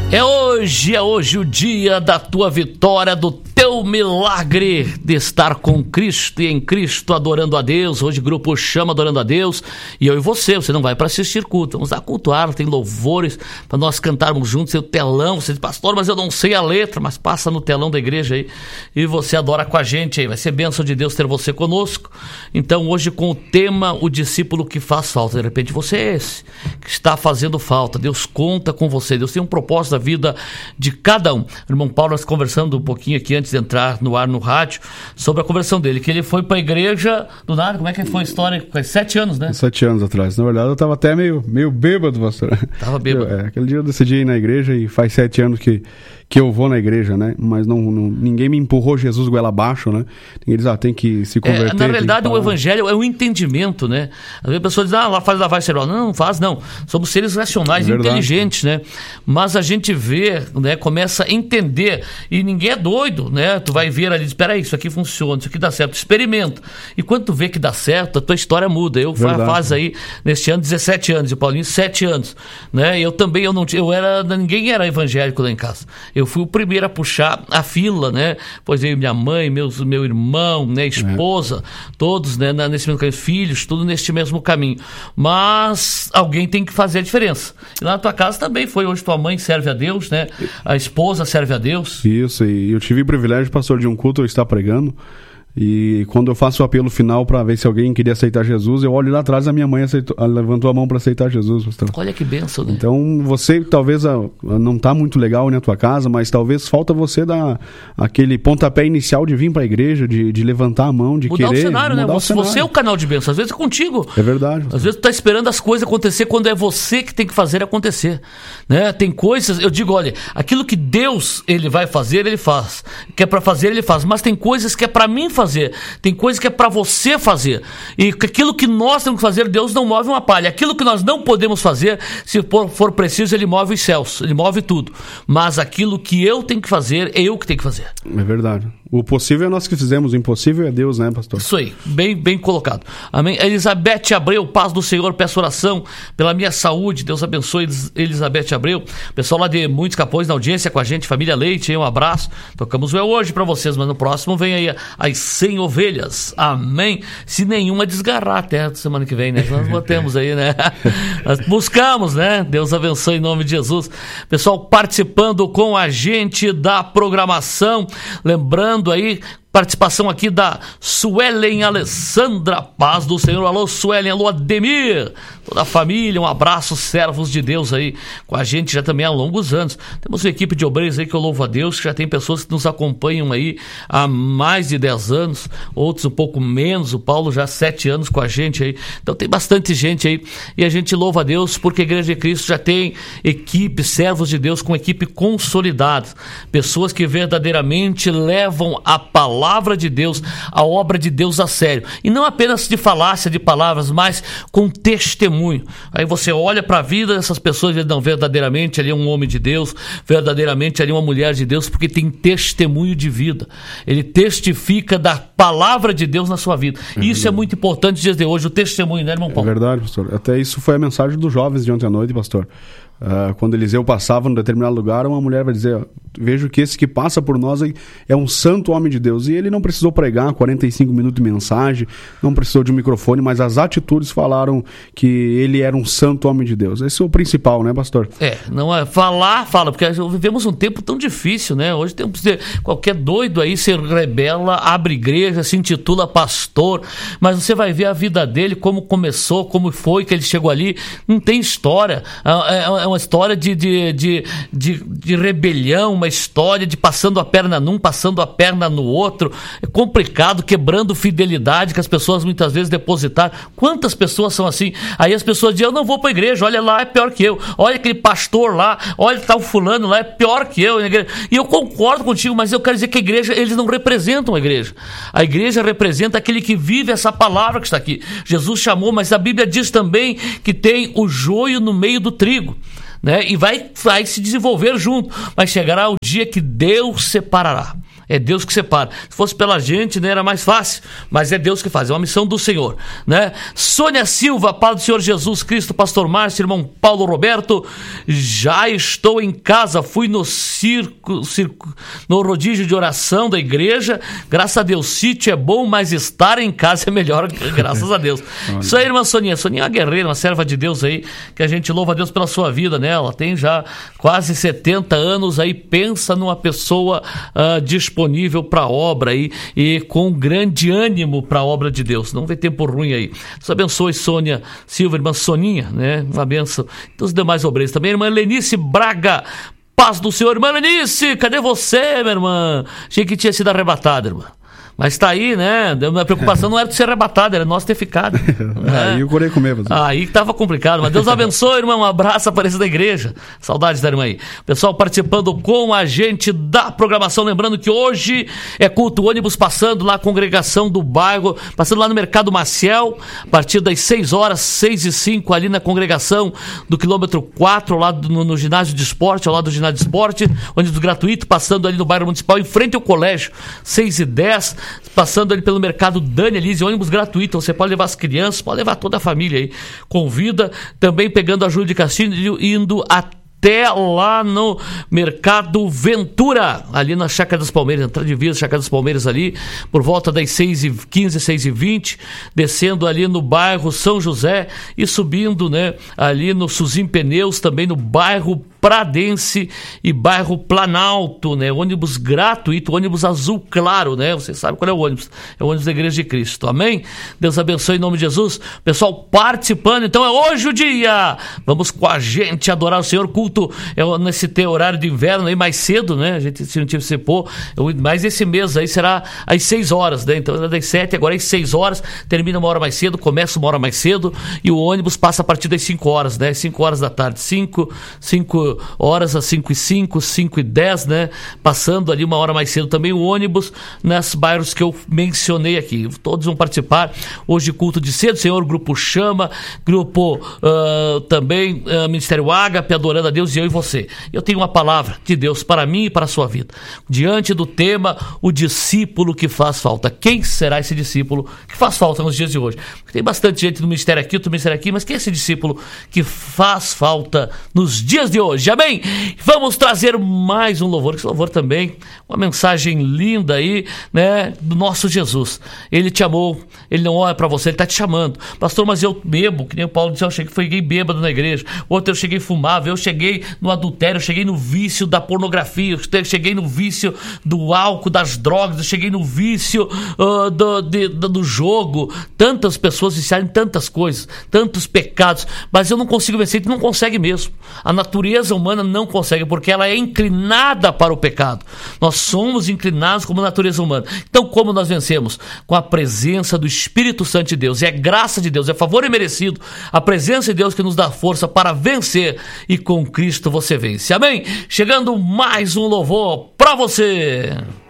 É hoje o dia da tua vitória, do teu milagre de estar com Cristo e em Cristo adorando a Deus. Hoje Grupo Chama adorando a Deus, e eu e você não vai para assistir culto, vamos lá cultuar, tem louvores para nós cantarmos juntos, tem o telão, você diz, pastor, mas eu não sei a letra, mas passa no telão da igreja aí e você adora com a gente aí, vai ser bênção de Deus ter você conosco. Então hoje com o tema, o discípulo que faz falta, de repente você é esse que está fazendo falta, Deus conta com você, Deus tem um propósito da vida de cada um. O irmão Paulo, nós conversando um pouquinho aqui antes de entrar no ar no rádio, sobre a conversão dele, que ele foi para a igreja do nada. Como é que foi a história? Faz 7 anos, né? 7 anos atrás. Na verdade, eu estava até meio bêbado, pastor. Tava bêbado. Aquele dia eu decidi ir na igreja e faz 7 anos que eu vou na igreja, né? Mas ninguém me empurrou Jesus goela abaixo, né? Ninguém diz, tem que se converter. Na realidade, o evangelho é um entendimento, né? Às vezes a pessoa diz, lá faz lavagem cerebral. Não faz, não. Somos seres racionais, inteligentes, né? Mas a gente vê, né? Começa a entender, e ninguém é doido, né? Tu vai ver ali, espera aí, isso aqui funciona, isso aqui dá certo, experimenta. E quando tu vê que dá certo, a tua história muda. Eu faz aí, neste ano, 17 anos, e o Paulinho 7 anos, né? Eu também, ninguém era evangélico lá em casa. Eu fui o primeiro a puxar a fila, né? Pois eu, minha mãe, meu irmão, né? Esposa, todos, né? Nesse mesmo caminho, filhos, tudo neste mesmo caminho. Mas alguém tem que fazer a diferença. E lá na tua casa também foi. Hoje tua mãe serve a Deus, né? A esposa serve a Deus. Isso, e eu tive o privilégio, pastor, de um culto eu estar pregando. E quando eu faço o apelo final para ver se alguém queria aceitar Jesus, eu olho lá atrás, a minha mãe levantou a mão para aceitar Jesus, pastor. Olha que bênção, né? Então você talvez não está muito legal na tua casa, mas talvez falta você dar aquele pontapé inicial de vir para a igreja, de levantar a mão, de mudar querer... o cenário, né? Você é o canal de bênção, às vezes é contigo. É verdade. Às vezes tu tá esperando as coisas acontecer quando é você que tem que fazer acontecer, né? Tem coisas, eu digo, olha, aquilo que Deus ele vai fazer, ele faz. Que é para fazer, ele faz. Mas tem coisas que é para mim fazer. Tem coisa que é para você fazer. E aquilo que nós temos que fazer, Deus não move uma palha. Aquilo que nós não podemos fazer, se for preciso, ele move os céus, ele move tudo. Mas aquilo que eu tenho que fazer, é eu que tenho que fazer. É verdade. O possível é nós que fizemos, o impossível é Deus, né, pastor? Isso aí, bem colocado. Amém. Elizabeth Abreu, paz do Senhor, peço oração pela minha saúde, Deus abençoe Elizabeth Abreu. Pessoal lá de Muitos Capões na audiência com a gente, família Leite, um abraço. Tocamos o hoje para vocês, mas no próximo vem aí as 100 ovelhas, amém. Se nenhuma desgarrar até semana que vem, né? Nós botemos aí, né? Nós buscamos, né? Deus abençoe em nome de Jesus. Pessoal participando com a gente da programação, lembrando aí, participação aqui da Suelen Alessandra, paz do Senhor, alô Suelen, alô Ademir, toda a família, um abraço, servos de Deus aí com a gente já também há longos anos. Temos uma equipe de obreiros aí que eu louvo a Deus, que já tem pessoas que nos acompanham aí há mais de 10 anos, outros um pouco menos, o Paulo já há 7 anos com a gente aí, então tem bastante gente aí, e a gente louva a Deus porque a Igreja de Cristo já tem equipe, servos de Deus com equipe consolidada, pessoas que verdadeiramente levam a palavra de Deus, a obra de Deus a sério, e não apenas de falácia de palavras, mas com testemunho. Aí você olha para a vida dessas pessoas e diz, não, verdadeiramente ali é um homem de Deus, verdadeiramente ali é uma mulher de Deus, porque tem testemunho de vida, ele testifica da palavra de Deus na sua vida, e isso é muito importante dias de hoje, o testemunho, né, irmão Paulo? É verdade, pastor, até isso foi a mensagem dos jovens de ontem à noite, pastor. Quando Eliseu passava num determinado lugar, uma mulher vai dizer, vejo que esse que passa por nós é um santo homem de Deus, e ele não precisou pregar 45 minutos de mensagem, não precisou de um microfone, mas as atitudes falaram que ele era um santo homem de Deus. Esse é o principal, né, pastor? Não é fala, porque vivemos um tempo tão difícil, né? Hoje temos qualquer doido aí se rebela, abre igreja, se intitula pastor, mas você vai ver a vida dele, como começou, como foi que ele chegou ali, não tem história, é uma história de rebelião, uma história de passando a perna num, passando a perna no outro, é complicado, quebrando fidelidade que as pessoas muitas vezes depositaram. Quantas pessoas são assim? Aí as pessoas dizem, eu não vou para a igreja, olha lá, é pior que eu, olha aquele pastor lá, olha tal fulano lá, é pior que eu. E eu concordo contigo, mas eu quero dizer que a igreja, eles não representam a igreja representa aquele que vive essa palavra que está aqui. Jesus chamou, mas a Bíblia diz também que tem o joio no meio do trigo. né? E vai se desenvolver junto, mas chegará o dia que Deus separará. É Deus que separa. Se fosse pela gente, né, era mais fácil, mas é Deus que faz, é uma missão do Senhor, né? Sônia Silva, Paz do Senhor Jesus Cristo, Pastor Márcio, irmão Paulo Roberto, já estou em casa, fui no no rodízio de oração da igreja, graças a Deus, sítio é bom, mas estar em casa é melhor, graças a Deus. Isso aí, irmã Soninha. Soninha é uma guerreira, uma serva de Deus aí, que a gente louva a Deus pela sua vida, né? Ela tem já quase 70 anos aí, pensa numa pessoa disponível para a obra aí e com grande ânimo para a obra de Deus. Não vê tempo ruim aí. Deus abençoe Sônia Silva, irmã Soninha, né? Uma benção. Então os demais obreiros também. Irmã Lenice Braga, paz do Senhor. Irmã Lenice, cadê você, minha irmã? Achei que tinha sido arrebatada, irmã. Mas tá aí, né? A preocupação não era de ser arrebatado, era nós ter ficado. Né? Aí eu corei comer. Aí que tava complicado. Mas Deus abençoe, irmão. Um abraço, apareça da igreja. Saudades da irmã aí. Pessoal participando com a gente da programação. Lembrando que hoje é culto, ônibus passando lá, a congregação do bairro, passando lá no Mercado Maciel, a partir das 6 horas, 6h05, ali na congregação do quilômetro 4, lá no ginásio de esporte, ao lado do ginásio de esporte, ônibus gratuito, passando ali no bairro municipal, em frente ao colégio, 6h10. Passando ali pelo mercado Dani Elise, ônibus gratuito, você pode levar as crianças, pode levar toda a família aí, convida, também pegando a Júlio de Castilho, indo até lá no Mercado Ventura, ali na Chácara das Palmeiras, entrada de Vila, Chácara das Palmeiras ali, por volta das 6h15, 6h20, descendo ali no bairro São José e subindo, né, ali no Suzim Pneus, também no bairro Pradense e bairro Planalto, né? Ônibus gratuito, ônibus azul claro, né? Você sabe qual é o ônibus? É o ônibus da Igreja de Cristo, amém? Deus abençoe em nome de Jesus. Pessoal participando, então é hoje o dia. Vamos com a gente adorar o Senhor. Culto nesse horário de inverno aí mais cedo, né? A gente se não tive pôr, mas esse mês aí será às 6 horas, né? Então é das 7, agora é às 6 horas, termina uma hora mais cedo, começa uma hora mais cedo e o ônibus passa a partir das 5 horas, né? 5 horas da tarde, 5 horas às 5h05, 5h10, né? Passando ali uma hora mais cedo também o ônibus nos bairros que eu mencionei aqui. Todos vão participar hoje, culto de cedo, Senhor, Grupo Chama, Grupo também Ministério Ágape, adorando a Deus, e eu e você. Eu tenho uma palavra de Deus para mim e para a sua vida. Diante do tema, o discípulo que faz falta. Quem será esse discípulo que faz falta nos dias de hoje? Porque tem bastante gente no ministério aqui, outro ministério aqui, mas quem é esse discípulo que faz falta nos dias de hoje? Amém? Vamos trazer mais um louvor, esse louvor também, uma mensagem linda aí, né, do nosso Jesus. Ele te amou, ele não olha para você, ele está te chamando. Pastor, mas eu bebo, que nem o Paulo disse, eu cheguei bêbado na igreja, outro eu cheguei fumava, eu cheguei no adultério, eu cheguei no vício da pornografia, eu cheguei no vício do álcool, das drogas, eu cheguei no vício do jogo. Tantas pessoas viciaram em tantas coisas, tantos pecados, mas eu não consigo vencer. Tu não consegue mesmo. A natureza humana não consegue, porque ela é inclinada para o pecado. Nós somos inclinados como natureza humana. Então, como nós vencemos? Com a presença do Espírito Santo de Deus. E é graça de Deus, é favor imerecido, a presença de Deus que nos dá força para vencer, e com Cristo você vence. Amém? Chegando mais um louvor para você.